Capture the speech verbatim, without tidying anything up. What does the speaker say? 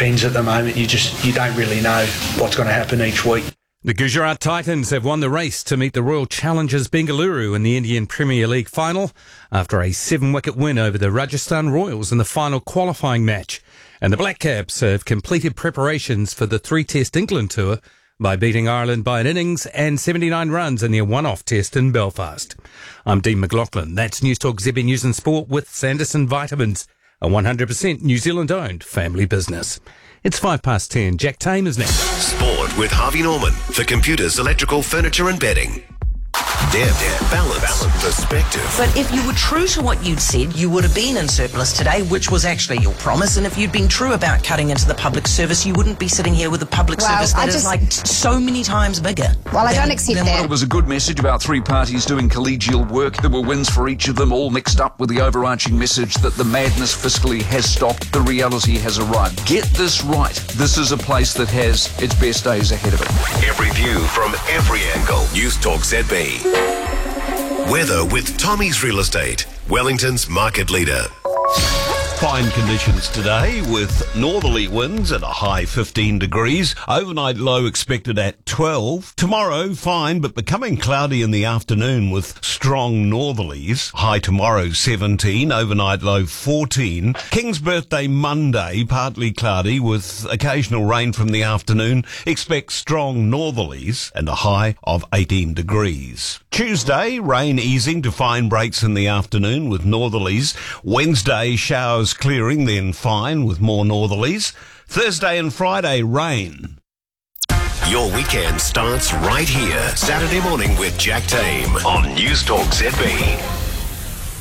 depends at the moment. You just you don't really know what's going to happen each week. The Gujarat Titans have won the race to meet the Royal Challengers Bengaluru in the Indian Premier League final after a seven-wicket win over the Rajasthan Royals in the final qualifying match. And the Black Caps have completed preparations for the three-test England tour by beating Ireland by an innings and seventy-nine runs in their one-off test in Belfast. I'm Dean McLaughlin. That's News Talk Z B News and Sport with Sanderson Vitamins, a one hundred percent New Zealand-owned family business. It's five past ten. Jack Tame is next. Sport with Harvey Norman for computers, electrical, furniture and bedding. Deb, Deb, balance, balance, perspective. But if you were true to what you'd said, you would have been in surplus today, which was actually your promise. And if you'd been true about cutting into the public service, you wouldn't be sitting here with a public well, service that I is just, like so many times bigger. Well, I than, don't accept than that. It was a good message about three parties doing collegial work. There were wins for each of them, all mixed up with the overarching message that the madness fiscally has stopped, the reality has arrived. Get this right. This is a place that has its best days ahead of it. Every view from every angle. News Talk Z B. Weather with Tommy's Real Estate, Wellington's market leader. Fine conditions today with northerly winds at a high fifteen degrees. Overnight low expected at twelve. Tomorrow fine but becoming cloudy in the afternoon with strong northerlies. High tomorrow seventeen. Overnight low fourteen. King's birthday Monday partly cloudy with occasional rain from the afternoon. Expect strong northerlies and a high of eighteen degrees. Tuesday rain easing to fine breaks in the afternoon with northerlies. Wednesday showers clearing, then fine with more northerlies. Thursday and Friday, rain. Your weekend starts right here. Saturday morning with Jack Tame on News Talk Z B.